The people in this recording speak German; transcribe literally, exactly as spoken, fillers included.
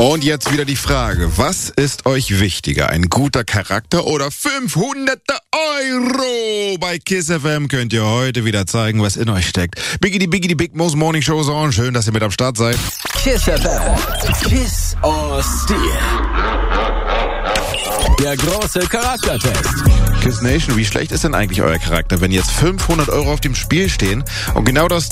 Und jetzt wieder die Frage, was ist euch wichtiger, ein guter Charakter oder fünfhundert Euro? Bei KISS F M könnt ihr heute wieder zeigen, was in euch steckt. Biggity Biggity Big Mo's Morning Show is on. Schön, dass ihr mit am Start seid. KISS F M. Kiss or Steal. Der große Charaktertest. KISS Nation, wie schlecht ist denn eigentlich euer Charakter, wenn jetzt fünfhundert Euro auf dem Spiel stehen und genau das